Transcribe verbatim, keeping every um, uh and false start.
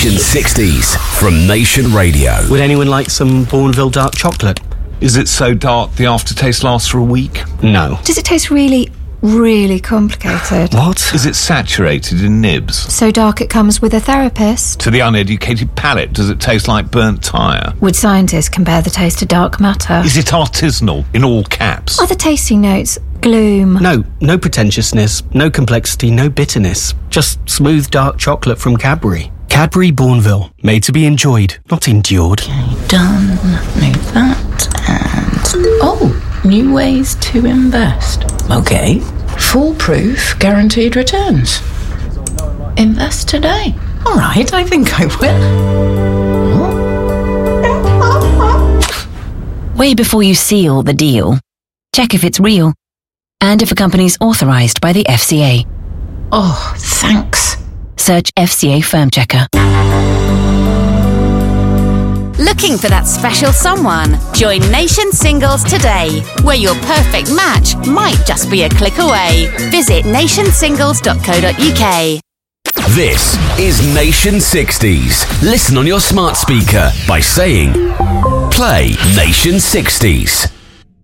Nation sixties from Nation Radio. Would anyone like some Bourneville dark chocolate? Is it so dark the aftertaste lasts for a week? No. Does it taste really, really complicated? What? Is it saturated in nibs? So dark it comes with a therapist? To the uneducated palate, does it taste like burnt tyre? Would scientists compare the taste to dark matter? Is it artisanal, in all caps? Are the tasting notes gloom? No, no pretentiousness, no complexity, no bitterness. Just smooth dark chocolate from Cadbury. Cadbury Bourneville, made to be enjoyed, not endured. Okay, done. Move that and... Oh, new ways to invest. Okay. Foolproof guaranteed returns. Invest today. All right, I think I will. Way before you seal the deal, check if it's real and if a company's authorized by the F C A. Oh, thanks. Search F C A Firm Checker. Looking for that special someone? Join Nation Singles today, where your perfect match might just be a click away. Visit nation singles dot co dot uk. This is Nation sixties. Listen on your smart speaker by saying, play Nation sixties.